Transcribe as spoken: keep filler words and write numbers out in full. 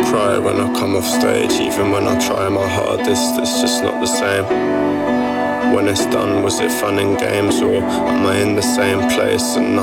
cry when I come off stage. Even when I try my hardest, it's just not the same. When it's done, was it fun and games, or am I in the same place and